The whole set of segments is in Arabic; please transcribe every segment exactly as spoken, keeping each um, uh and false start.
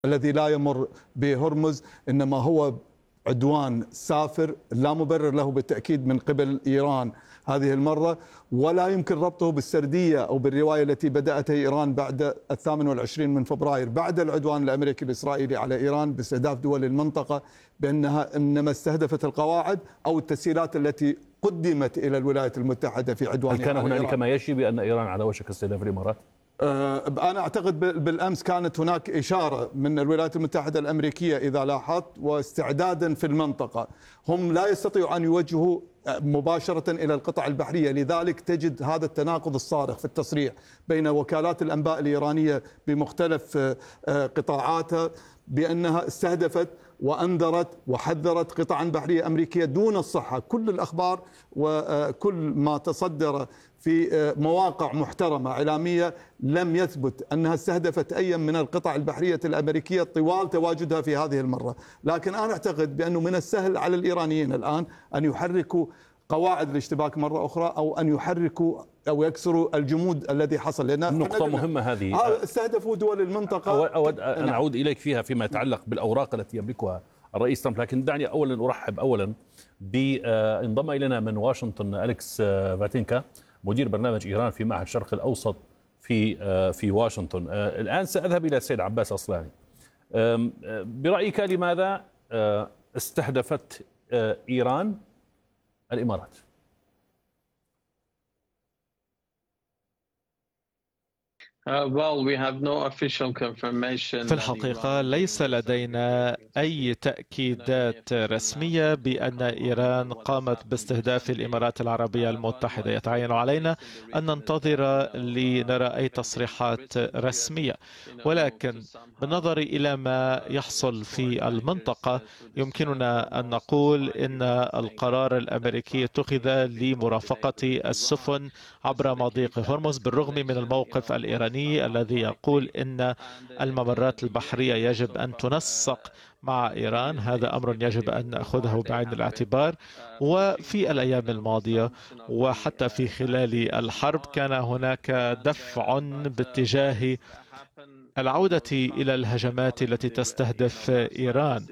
الذي لا يمر بهرمز، إنما هو عدوان سافر لا مبرر له بالتأكيد من قبل إيران هذه المرة، ولا يمكن ربطه بالسردية أو بالرواية التي بدأتها إيران بعد الثامن والعشرين من فبراير بعد العدوان الأمريكي الإسرائيلي على إيران باستهداف دول المنطقة، بأنها إنما استهدفت القواعد أو التسهيلات التي قدمت إلى الولايات المتحدة في عدوان. هل كان هنالك ما يشي بأن إيران على وشك استهداف الإمارات؟ أنا أعتقد بالأمس كانت هناك إشارة من الولايات المتحدة الأمريكية إذا لاحظت، واستعدادا في المنطقة. هم لا يستطيعوا أن يوجهوا مباشرة إلى القطع البحرية، لذلك تجد هذا التناقض الصارخ في التصريح بين وكالات الأنباء الإيرانية بمختلف قطاعاتها بأنها استهدفت وأنذرت وحذرت قطعا بحرية أمريكية دون الصحة. كل الأخبار وكل ما تصدر في مواقع محترمة إعلامية لم يثبت أنها استهدفت أي من القطع البحرية الأمريكية طوال تواجدها في هذه المرة. لكن أنا أعتقد بأنه من السهل على الإيرانيين الآن أن يحركوا قواعد الاشتباك مرة أخرى، أو أن يحركوا أو يكسروا الجمود الذي حصل. لأن نقطة مهمة هذه. استهدفوا دول المنطقة. أود أن أعود إليك فيها فيما يتعلق بالأوراق التي يملكها الرئيس ترامب، لكن دعني أولا أرحب أولا بانضم إلينا من واشنطن أليكس فاتينكا، مدير برنامج إيران في معهد الشرق الأوسط في في واشنطن. الآن سأذهب إلى السيد عباس أصلاني. برأيك لماذا استهدفت إيران الإمارات؟ في الحقيقة ليس لدينا أي تأكيدات رسمية بأن إيران قامت باستهداف الإمارات العربية المتحدة. يتعين علينا أن ننتظر لنرى أي تصريحات رسمية، ولكن بالنظر إلى ما يحصل في المنطقة يمكننا أن نقول إن القرار الأمريكي اتخذ لمرافقة السفن عبر مضيق هرمز بالرغم من الموقف الإيراني الذي يقول إن الممرات البحرية يجب أن تنسق مع إيران. هذا أمر يجب أن نأخذه بعين الاعتبار. وفي الأيام الماضية وحتى في خلال الحرب كان هناك دفع باتجاه العودة إلى الهجمات التي تستهدف إيران.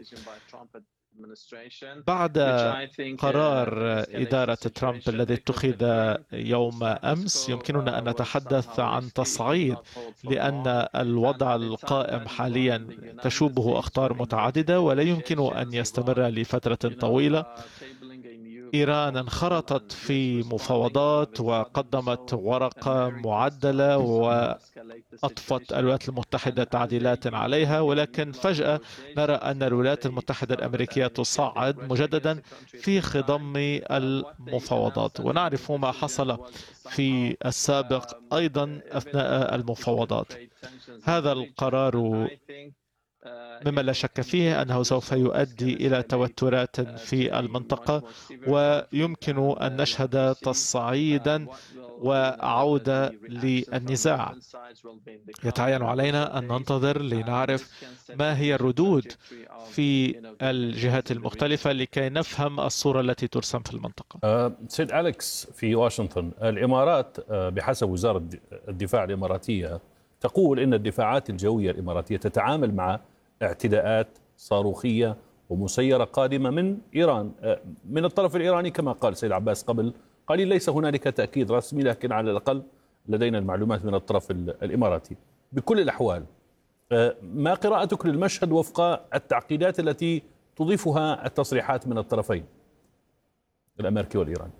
بعد قرار إدارة ترامب الذي اتخذ يوم أمس يمكننا أن نتحدث عن تصعيد، لأن الوضع القائم حاليا تشوبه أخطار متعددة ولا يمكن أن يستمر لفترة طويلة. إيران انخرطت في مفاوضات وقدمت ورقة معدلة وأضفت الولايات المتحدة تعديلات عليها، ولكن فجأة نرى أن الولايات المتحدة الأمريكية تصعد مجددا في خضم المفاوضات، ونعرف ما حصل في السابق أيضا أثناء المفاوضات. هذا القرار مما لا شك فيه أنه سوف يؤدي إلى توترات في المنطقة، ويمكن أن نشهد تصعيدا وعودة للنزاع. يتعين علينا أن ننتظر لنعرف ما هي الردود في الجهات المختلفة لكي نفهم الصورة التي ترسم في المنطقة. أه سيد أليكس في واشنطن، الإمارات بحسب وزارة الدفاع الإماراتية تقول إن الدفاعات الجوية الإماراتية تتعامل مع اعتداءات صاروخية ومسيرة قادمة من إيران. من الطرف الإيراني كما قال سيد عباس قبل قليل ليس هنالك تأكيد رسمي، لكن على الأقل لدينا المعلومات من الطرف الإماراتي. بكل الأحوال ما قراءتك للمشهد وفق التعقيدات التي تضيفها التصريحات من الطرفين الأمريكي والإيراني؟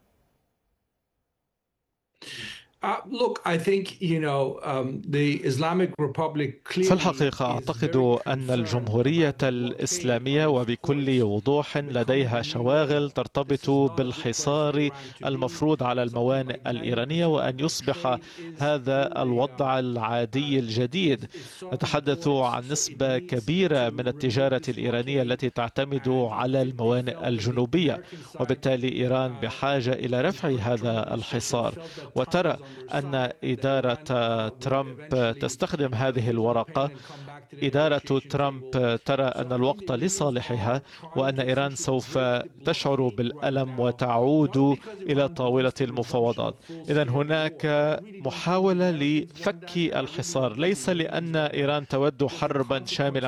في الحقيقة أعتقد أن الجمهورية الإسلامية وبكل وضوح لديها شواغل ترتبط بالحصار المفروض على الموانئ الإيرانية، وأن يصبح هذا الوضع العادي الجديد. نتحدث عن نسبة كبيرة من التجارة الإيرانية التي تعتمد على الموانئ الجنوبية، وبالتالي إيران بحاجة إلى رفع هذا الحصار. وترى أن إدارة ترامب تستخدم هذه الورقة. إدارة ترامب ترى أن الوقت لصالحها وأن إيران سوف تشعر بالألم وتعود إلى طاولة المفاوضات. إذن هناك محاولة لفك الحصار، ليس لأن إيران تود حربا شاملة